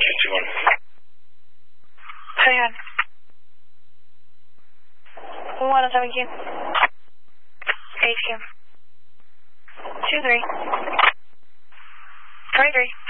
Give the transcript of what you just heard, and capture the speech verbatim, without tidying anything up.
fifty-one. Hang on. One oh seven Q. H Q. Two three. Three three.